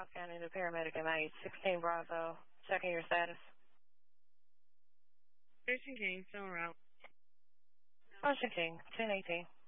Charles County, the paramedic MI 16 Bravo. Checking your status. Ocean King, still en route. Ocean King, 1018.